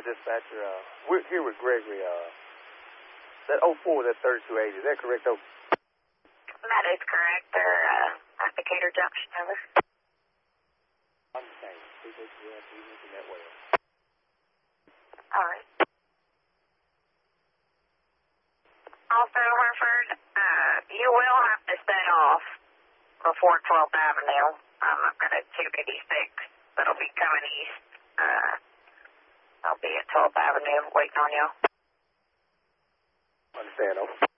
dispatcher. We're here with Gregory. That 04, that 3280, is that correct, though? That is correct. They're at Decatur Junction, over. I understand. Please make sure you mention that way. All right. Also, Hartford, you will have to stay off before 12th Avenue. I've got a 286 that'll be coming east. I'll be at 12th Avenue waiting on you. Understand, though.